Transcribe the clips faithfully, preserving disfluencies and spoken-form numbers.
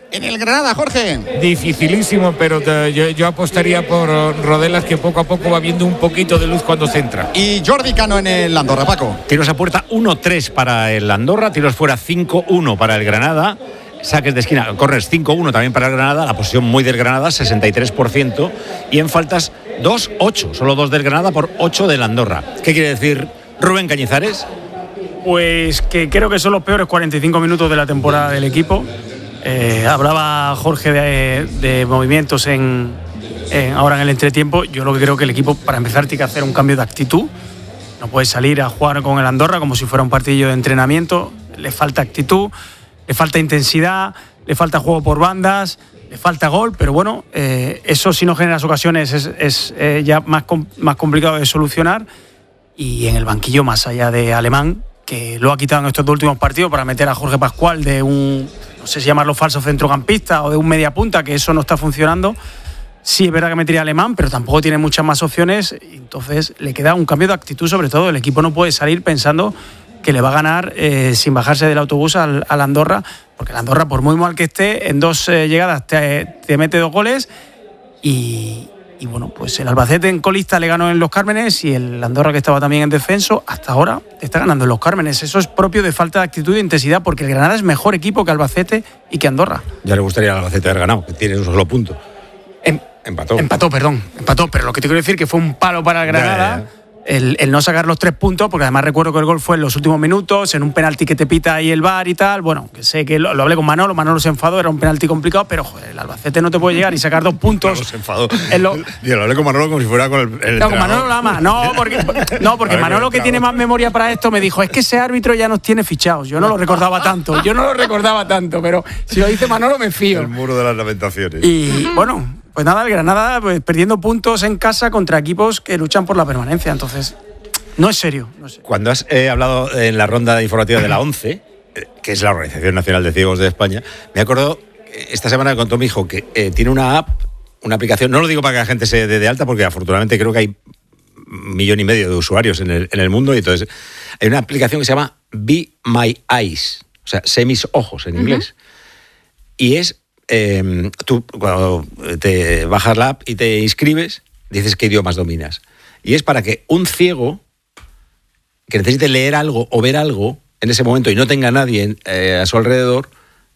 en el Granada, Jorge? Dificilísimo, pero te, yo, yo apostaría por Rodelas, que poco a poco va viendo un poquito de luz cuando centra. Y Jordi Cano en el Andorra, Paco. Tiros a puerta uno tres para el Andorra, tiros fuera cinco uno para el Granada, saques de esquina, corners cinco uno también para el Granada, la posición muy del Granada, sesenta y tres por ciento, y en faltas dos ocho, solo dos del Granada por ocho del Andorra. ¿Qué quiere decir Rubén Cañizares? Pues que creo que son los peores cuarenta y cinco minutos de la temporada del equipo. Eh, hablaba Jorge de, de movimientos en, en ahora en el entretiempo. Yo lo que creo que el equipo, para empezar, tiene que hacer un cambio de actitud. No puede salir a jugar con el Andorra como si fuera un partido de entrenamiento. Le falta actitud, le falta intensidad, le falta juego por bandas, le falta gol, pero bueno, eh, eso si no generas ocasiones es, es eh, ya más, com- más complicado de solucionar. Y en el banquillo, más allá de Alemán, que lo ha quitado en estos dos últimos partidos para meter a Jorge Pascual de un, no sé si llamarlo falso centrocampista o de un mediapunta, que eso no está funcionando. Sí, es verdad que metería a Alemán, pero tampoco tiene muchas más opciones. Entonces le queda un cambio de actitud, sobre todo. El equipo no puede salir pensando que le va a ganar eh, sin bajarse del autobús al, al Andorra, porque el Andorra, por muy mal que esté, en dos eh, llegadas te, te mete dos goles y... Y bueno, pues el Albacete en colista le ganó en Los Cármenes y el Andorra, que estaba también en descenso, hasta ahora está ganando en Los Cármenes. Eso es propio de falta de actitud e intensidad, porque el Granada es mejor equipo que Albacete y que Andorra. Ya le gustaría al Albacete haber ganado, que tiene un solo punto. Em, empató. Empató, perdón. Empató, pero lo que te quiero decir es que fue un palo para el Granada. Ya, ya, ya. El, el no sacar los tres puntos, porque además recuerdo que el gol fue en los últimos minutos, en un penalti que te pita ahí el V A R y tal. Bueno, que sé que lo, lo hablé con Manolo, Manolo se enfadó, era un penalti complicado, pero joder, el Albacete no te puede llegar y sacar dos puntos. Manolo se enfadó. Lo... Yo lo hablé con Manolo como si fuera con el, el No, con Manolo Lama. No, porque, no, porque Manolo, que tiene más memoria para esto, me dijo, es que ese árbitro ya nos tiene fichados. Yo no lo recordaba tanto, yo no lo recordaba tanto, pero si lo dice Manolo me fío. El muro de las lamentaciones. Y bueno, pues nada, el Granada pues, perdiendo puntos en casa contra equipos que luchan por la permanencia, entonces... No es serio. No es serio. Cuando has eh, hablado en la ronda informativa de la ONCE, eh, que es la Organización Nacional de Ciegos de España, me acuerdo, esta semana me contó mi hijo que eh, tiene una app, una aplicación, no lo digo para que la gente se dé de alta, porque afortunadamente creo que hay un millón y medio de usuarios en el, en el mundo, y entonces hay una aplicación que se llama Be My Eyes, o sea, sé mis ojos en inglés. Uh-huh. Y es, eh, tú cuando te bajas la app y te inscribes, dices qué idiomas dominas. Y es para que un ciego que necesite leer algo o ver algo en ese momento y no tenga nadie eh, a su alrededor,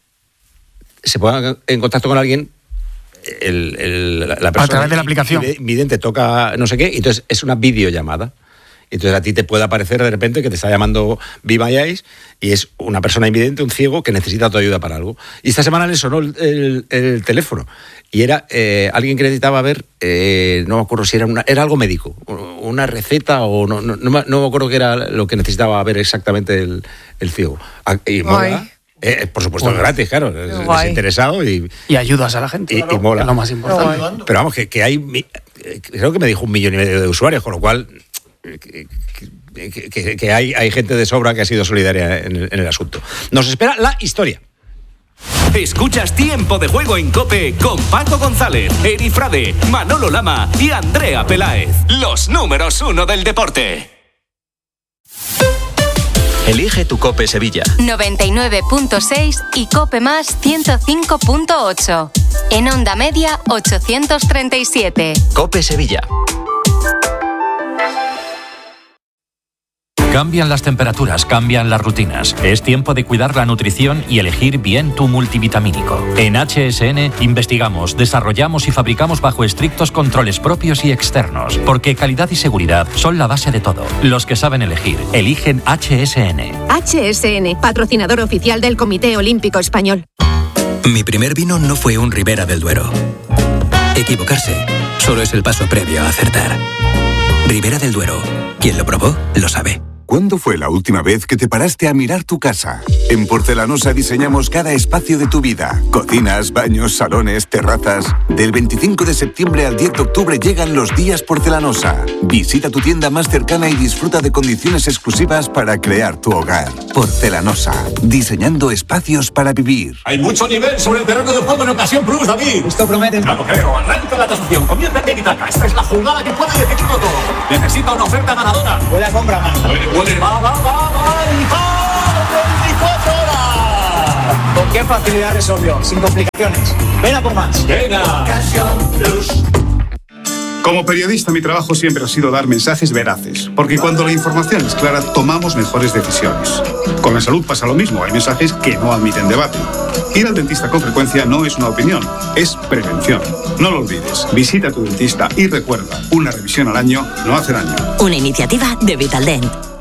se ponga en contacto con alguien, el, el, la persona... A través de la aplicación. Vidente toca no sé qué, y entonces es una videollamada. Entonces a ti te puede aparecer de repente que te está llamando Be My Eyes y es una persona invidente, un ciego, que necesita tu ayuda para algo. Y esta semana le sonó el, el, el teléfono y era eh, alguien que necesitaba ver, eh, no me acuerdo si era una, era algo médico, una receta o no, no, no, me, no me acuerdo qué era lo que necesitaba ver exactamente el, el ciego. Y mola. Eh, por supuesto es gratis, claro, es, es interesado y... Y ayudas a la gente. Y, claro, y mola. Es lo más importante. Pero vamos, que, que hay, creo que me dijo un millón y medio de usuarios, con lo cual... Que, que, que, que hay, hay gente de sobra que ha sido solidaria en el, en el asunto. Nos espera la historia. Escuchas Tiempo de Juego en COPE con Paco González, Eri Frade, Manolo Lama y Andrea Peláez. Los números uno del deporte. Elige tu COPE Sevilla. noventa y nueve punto seis y COPE Más ciento cinco punto ocho. En onda media ochocientos treinta y siete. COPE Sevilla. Cambian las temperaturas, cambian las rutinas. Es tiempo de cuidar la nutrición y elegir bien tu multivitamínico. En H S N investigamos, desarrollamos y fabricamos bajo estrictos controles propios y externos, porque calidad y seguridad son la base de todo. Los que saben elegir, eligen H S N. H S N, patrocinador oficial del Comité Olímpico Español. Mi primer vino no fue un Ribera del Duero. Equivocarse solo es el paso previo a acertar. Ribera del Duero. Quien lo probó, lo sabe. ¿Cuándo fue la última vez que te paraste a mirar tu casa? En Porcelanosa diseñamos cada espacio de tu vida. Cocinas, baños, salones, terrazas. Del veinticinco de septiembre al diez de octubre llegan los días Porcelanosa. Visita tu tienda más cercana y disfruta de condiciones exclusivas para crear tu hogar. Porcelanosa. Diseñando espacios para vivir. Hay mucho nivel sobre el terreno de juego en Ocasión Plus, David. Esto promete. No lo creo. Arranca la tasación. Comienza en Tiki-Taka. Esta es la jugada que puede decidirlo todo. Necesita una oferta ganadora. Buena compra, mano. Va, va, va, va, va, veinticuatro horas. qué facilidad resolvió, sin complicaciones. Ven a por más. Venga. Como periodista, mi trabajo siempre ha sido dar mensajes veraces, porque cuando la información es clara, tomamos mejores decisiones. Con la salud pasa lo mismo, hay mensajes que no admiten debate. Ir al dentista con frecuencia no es una opinión, es prevención. No lo olvides, visita a tu dentista y recuerda, una revisión al año no hace daño. Una iniciativa de Vitaldent.